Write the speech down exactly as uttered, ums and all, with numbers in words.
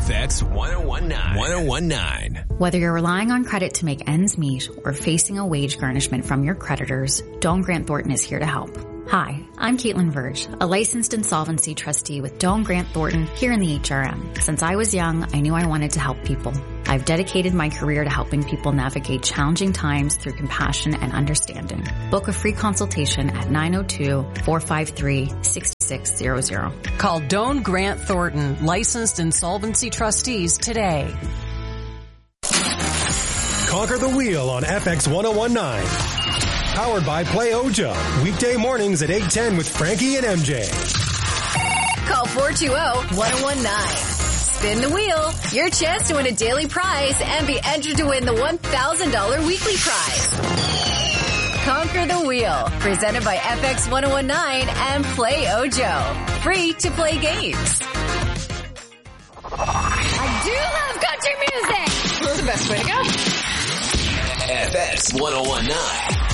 F X ten nineteen. ten nineteen. Whether you're relying on credit to make ends meet or facing a wage garnishment from your creditors, Doane Grant Thornton is here to help. Hi, I'm Caitlin Verge, a licensed insolvency trustee with Doane Grant Thornton here in the H R M. Since I was young, I knew I wanted to help people. I've dedicated my career to helping people navigate challenging times through compassion and understanding. Book a free consultation at nine oh two, four five three, six six zero zero. Call Doane Grant Thornton, licensed insolvency trustees today. Conquer the Wheel on F X ten nineteen. Powered by Play Ojo. Weekday mornings at eight ten with Frankie and M J. Call four two zero, one zero one nine. Spin the wheel. Your chance to win a daily prize and be entered to win the one thousand dollars weekly prize. Conquer the Wheel. Presented by F X ten nineteen and Play Ojo. Free to play games. I do love country music. That's the best way to go. F X ten nineteen.